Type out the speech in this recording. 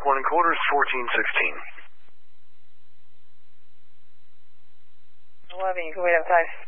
1 1/4, 1416. 11, you can wait outside.